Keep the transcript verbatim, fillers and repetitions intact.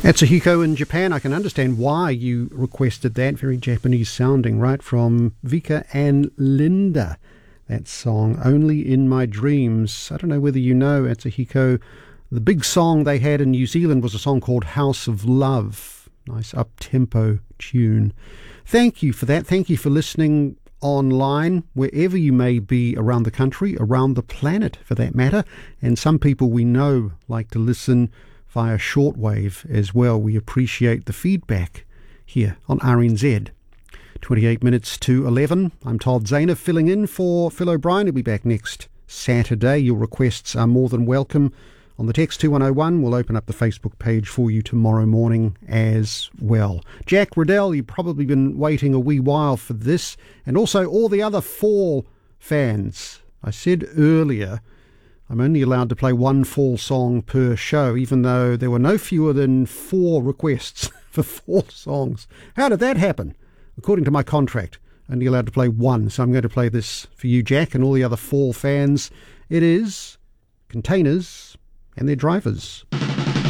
Atsuhiko in Japan. I can understand why you requested that. Very Japanese sounding, right? From Vika and Linda. That song, Only in My Dreams. I don't know whether you know, Atsuhiko, the big song they had in New Zealand was a song called House of Love. Nice up-tempo tune. Thank you for that. Thank you for listening online, wherever you may be around the country, around the planet for that matter. And some people we know like to listen via shortwave as well. We appreciate the feedback here on R N Z. twenty-eight minutes to eleven. I'm Todd Zahner filling in for Phil O'Brien. He'll be back next Saturday. Your requests are more than welcome. On the text two one oh one, we'll open up the Facebook page for you tomorrow morning as well. Jack Riddell, you've probably been waiting a wee while for this, and also all the other Fall fans. I said earlier I'm only allowed to play one Fall song per show, even though there were no fewer than four requests for Fall songs. How did that happen? According to my contract, only allowed to play one, so I'm going to play this for you, Jack, and all the other Fall fans. It is Containers and Their Drivers.